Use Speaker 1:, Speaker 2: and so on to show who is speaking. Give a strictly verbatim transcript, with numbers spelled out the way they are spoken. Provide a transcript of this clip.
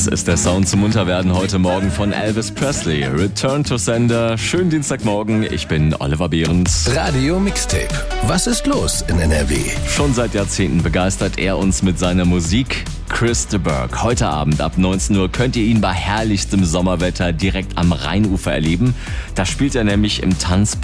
Speaker 1: Das ist der Sound zum Munterwerden heute Morgen von Elvis Presley. Return to Sender. Schönen Dienstagmorgen, ich bin Oliver Behrens.
Speaker 2: Radio Mixtape. Was ist los in N R W?
Speaker 1: Schon seit Jahrzehnten begeistert er uns mit seiner Musik. Chris de Burgh. Heute Abend ab neunzehn Uhr könnt ihr ihn bei herrlichstem Sommerwetter direkt am Rheinufer erleben. Da spielt er nämlich im Tanz